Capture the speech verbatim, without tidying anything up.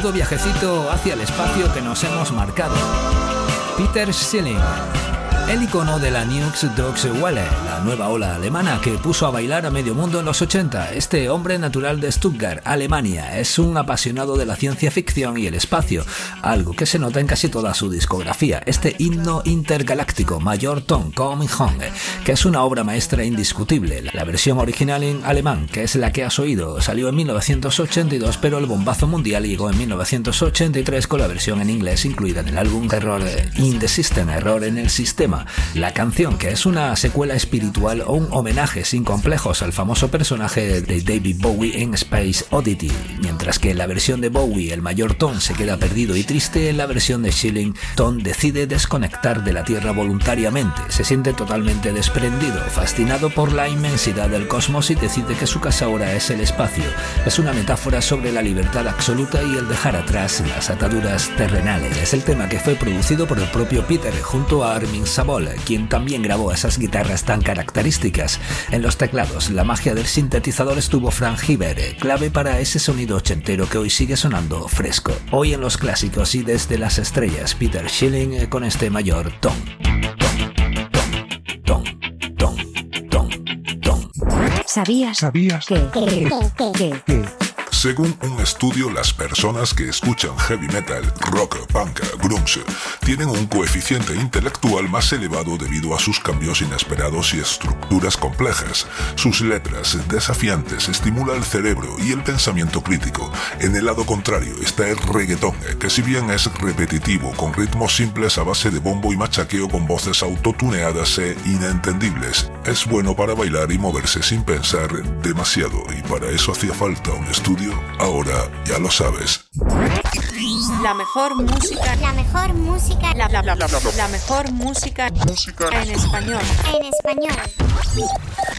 menudo viajecito hacia el espacio que nos hemos marcado. Peter Schilling, el icono de la Neue Deutsche Welle, la nueva ola alemana que puso a bailar a medio mundo en los ochenta. Este hombre natural de Stuttgart, Alemania, es un apasionado de la ciencia ficción y el espacio, algo que se nota en casi toda su discografía. Este himno intergaláctico, Major Tom Coming Home, que es una obra maestra indiscutible. La versión original en alemán, que es la que has oído, salió en mil novecientos ochenta y dos, pero el bombazo mundial llegó en mil novecientos ochenta y tres con la versión en inglés incluida en el álbum Error in the System, Error en el Sistema. La canción, que es una secuela espiritual o un homenaje sin complejos al famoso personaje de David Bowie en Space Oddity, mientras que en la versión de Bowie el mayor Tom se queda perdido y triste, en la versión de Schilling Tom decide desconectar de la Tierra voluntariamente, se siente totalmente desprendido, fascinado por la inmensidad del cosmos y decide que su casa ahora es el espacio. Es una metáfora sobre la libertad absoluta y el dejar atrás las ataduras terrenales. Es el tema que fue producido por el propio Peter junto a Armin Sabol, quien también grabó esas guitarras tan características. En los teclados, la magia del sintetizador estuvo Frank Hiber, clave para ese sonido ochentero que hoy sigue sonando fresco. Hoy en los clásicos y desde las estrellas, Peter Schilling con este mayor Tom. Tom, Tom, Tom, Tom, Tom. ¿Sabías? ¿Sabías? ¿Qué? ¿Qué? ¿Qué? ¿Qué? ¿Qué? Según un estudio, las personas que escuchan heavy metal, rock, punk, grunge, tienen un coeficiente intelectual más elevado debido a sus cambios inesperados y estructuras complejas. Sus letras desafiantes estimulan el cerebro y el pensamiento crítico. En el lado contrario está el reggaetón, que si bien es repetitivo, con ritmos simples a base de bombo y machaqueo con voces autotuneadas e inentendibles, es bueno para bailar y moverse sin pensar demasiado, y para eso hacía falta un estudio. Ahora ya lo sabes. La mejor música, la mejor música, la, la, la, la, la mejor música, música en español. En español.